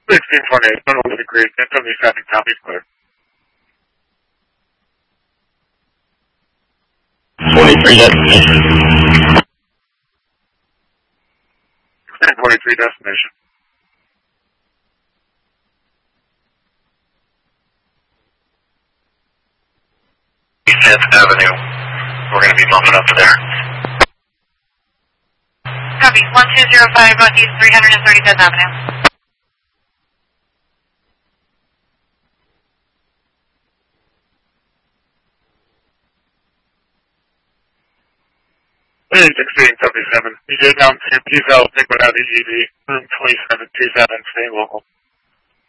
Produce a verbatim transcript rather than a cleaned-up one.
sixteen twenty-eight, one over the creek, ten seventy-seven, copies clear. twenty-three destination. ten twenty-three destination. fifth Avenue. We're going to be bumping up to there. Copy. one two zero five Northeast three hundred thirty-fifth Avenue. Hey, sixteen seventy-seven. You get down to P L, take it out of the E V, room twenty-seven two seven, stay local.